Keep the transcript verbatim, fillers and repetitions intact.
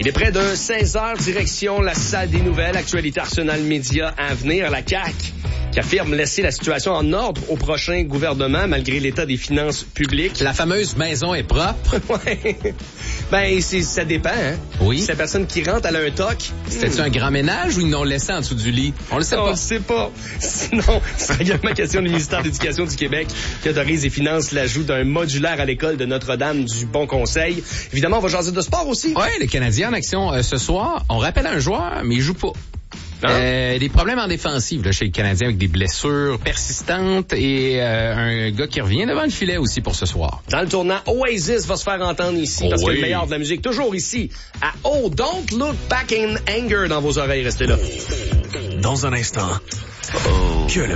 Il est près de seize heures, direction la salle des nouvelles, actualité Arsenal Média à venir. La C A Q qui affirme laisser la situation en ordre au prochain gouvernement malgré l'état des finances publiques. La fameuse maison est propre. Ouais. Ben, c'est, ça dépend, hein. Oui. Si la personne qui rentre, elle a un toc. C'était-tu hmm. un grand ménage ou ils l'ont laissé en dessous du lit? On le sait On pas. le sait pas. Sinon, c'est également question du ministère de l'Éducation du Québec qui autorise et finance l'ajout d'un modulaire à l'école de Notre-Dame du Bon Conseil. Évidemment, on va jaser de sport aussi. Oui, le Canadien en action euh, ce soir. On rappelle un joueur, mais il joue pas. Hein? Euh, des problèmes en défensive là, chez les Canadiens avec des blessures persistantes et euh, un gars qui revient devant le filet aussi pour ce soir. Dans le tournant, Oasis va se faire entendre ici oh parce oui. que le meilleur de la musique toujours ici à Oh Don't Look Back in Anger dans vos oreilles. Restez là. Dans un instant, oh. que le